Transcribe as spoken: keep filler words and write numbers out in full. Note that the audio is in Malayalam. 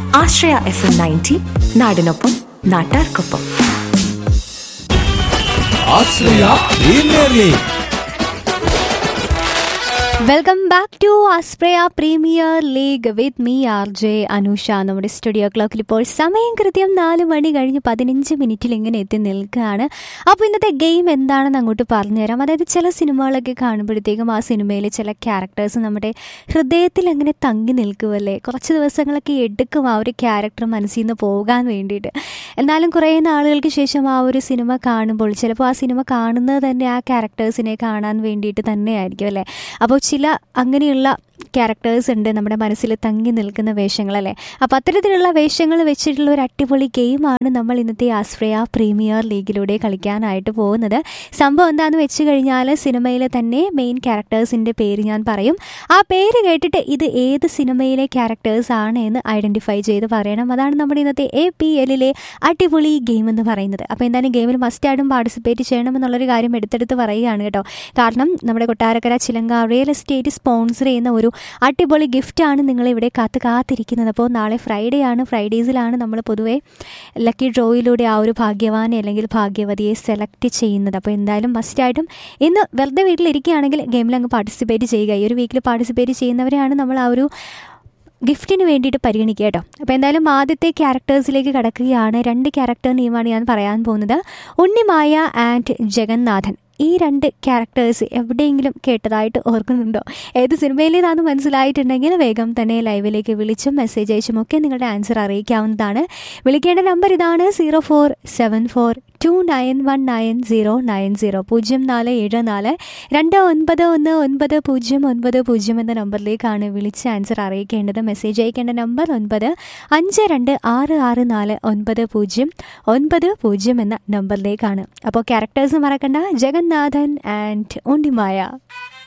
ആശ്രയ എഫ് എം നയൻറ്റി, നാടിനൊപ്പം നാട്ടാർക്കൊപ്പം. ആശ്രയ premier league. Welcome back to ആസ്പ്രയ premier league with me R J Anusha. നമ്മുടെ സ്റ്റുഡിയോ ക്ലോക്കിൽ ഇപ്പോൾ സമയം കൃത്യം നാല് മണി കഴിഞ്ഞ് പതിനഞ്ച് മിനിറ്റിൽ ഇങ്ങനെ എത്തി നിൽക്കുകയാണ്. അപ്പോൾ ഇന്നത്തെ ഗെയിം എന്താണെന്ന് അങ്ങോട്ട് പറഞ്ഞുതരാം. അതായത് ചില സിനിമകളൊക്കെ കാണുമ്പോഴത്തേക്കും ആ സിനിമയിലെ ചില ക്യാരക്ടേഴ്സ് നമ്മുടെ ഹൃദയത്തിൽ അങ്ങനെ തങ്ങി നിൽക്കുമല്ലേ. കുറച്ച് ദിവസങ്ങളൊക്കെ എടുക്കും ആ ഒരു ക്യാരക്ടർ മനസ്സിൽ നിന്ന് പോകാൻ വേണ്ടിയിട്ട്. എന്നാലും കുറേ നാളുകൾക്ക് ശേഷം ആ ഒരു സിനിമ കാണുമ്പോൾ ചിലപ്പോൾ ആ സിനിമ കാണുന്നത് തന്നെ ആ ക്യാരക്ടേഴ്സിനെ കാണാൻ വേണ്ടിയിട്ട് തന്നെയായിരിക്കും അല്ലേ. അപ്പോൾ ചില അങ്ങനെയുള്ള ക്യാരക്ടേഴ്സ് ഉണ്ട് നമ്മുടെ മനസ്സിൽ തങ്ങി നിൽക്കുന്ന വേഷങ്ങളല്ലേ. അപ്പോൾ അത്തരത്തിലുള്ള വേഷങ്ങൾ വെച്ചിട്ടുള്ള ഒരു അടിപൊളി ഗെയിമാണ് നമ്മൾ ഇന്നത്തെ ആശ്രയ പ്രീമിയർ ലീഗിലൂടെ കളിക്കാനായിട്ട് പോകുന്നത്. സംഭവം എന്താണെന്ന് വെച്ച് കഴിഞ്ഞാൽ സിനിമയിലെ തന്നെ മെയിൻ ക്യാരക്ടേഴ്സിൻ്റെ പേര് ഞാൻ പറയും. ആ പേര് കേട്ടിട്ട് ഇത് ഏത് സിനിമയിലെ ക്യാരക്ടേഴ്സ് ആണ് എന്ന് ഐഡൻറ്റിഫൈ ചെയ്ത് പറയണം. അതാണ് നമ്മുടെ ഇന്നത്തെ എ പി എല്ലിലെ അടിപൊളി ഗെയിം എന്ന് പറയുന്നത്. അപ്പോൾ എന്തായാലും ഗെയിമിൽ മസ്റ്റായിട്ടും പാർട്ടിസിപ്പേറ്റ് ചെയ്യണമെന്നുള്ളൊരു കാര്യം എടുത്തെടുത്ത് പറയുകയാണ് കേട്ടോ. കാരണം നമ്മുടെ കൊട്ടാരക്കര ചിലങ്ക റിയൽ എസ്റ്റേറ്റ് സ്പോൺസർ ചെയ്യുന്ന ഒരു അടിപൊളി ഗിഫ്റ്റാണ് നിങ്ങളിവിടെ കാത്ത് കാത്തിരിക്കുന്നത്. അപ്പോൾ നാളെ ഫ്രൈഡേ ആണ്. ഫ്രൈഡേസിലാണ് നമ്മൾ പൊതുവേ ലക്കി ഡ്രോയിലൂടെ ആ ഒരു ഭാഗ്യവാനെ അല്ലെങ്കിൽ ഭാഗ്യവതിയെ സെലക്ട് ചെയ്യുന്നത്. അപ്പോൾ എന്തായാലും മസ്റ്റായിട്ടും ഇന്ന് വെറുതെ വീട്ടിലിരിക്കുകയാണെങ്കിൽ ഗെയിമിൽ അങ്ങ് പാർട്ടിസിപ്പേറ്റ് ചെയ്യുക. ഈ ഒരു വീക്കിൽ പാർട്ടിസിപ്പേറ്റ് ചെയ്യുന്നവരെയാണ് നമ്മൾ ആ ഒരു ഗിഫ്റ്റിന് വേണ്ടിയിട്ട് പരിഗണിക്കുക കേട്ടോ. അപ്പോൾ എന്തായാലും ആദ്യത്തെ ക്യാരക്ടേഴ്സിലേക്ക് കടക്കുകയാണ്. രണ്ട് ക്യാരക്ടർ നെയിമാണ് ഞാൻ പറയാൻ പോകുന്നത്. ഉണ്ണിമായ ആൻഡ് ജഗന്നാഥൻ. ഈ രണ്ട് ക്യാരക്ടേഴ്സ് എവിടെയെങ്കിലും കേട്ടതായിട്ട് ഓർക്കുന്നുണ്ടോ? ഏത് സിനിമയിലേതാണെന്ന് മനസ്സിലായിട്ടുണ്ടെങ്കിൽ വേഗം തന്നെ ലൈവിലേക്ക് വിളിച്ചും മെസ്സേജ് അയച്ചും ഒക്കെ നിങ്ങളുടെ ആൻസർ അറിയിക്കാവുന്നതാണ്. വിളിക്കേണ്ട നമ്പർ ഇതാണ്: zero four seven four to nine one nine zero nine zero പൂജ്യം നാല് ഏഴ് നാല് രണ്ട് ഒൻപത് ഒന്ന് ഒൻപത് പൂജ്യം ഒൻപത് പൂജ്യം എന്ന നമ്പറിലേക്കാണ് വിളിച്ച് ആൻസർ അറിയിക്കേണ്ടത്. മെസ്സേജ് അയക്കേണ്ട നമ്പർ ഒൻപത് അഞ്ച് രണ്ട് ആറ് ആറ് നാല് ഒൻപത് പൂജ്യം ഒൻപത് പൂജ്യം എന്ന നമ്പറിലേക്കാണ്. അപ്പോൾ ക്യാരക്ടേഴ്സ് മറക്കണ്ട: ജഗന്നാഥൻ ആൻഡ് ഉണ്ണിമായ.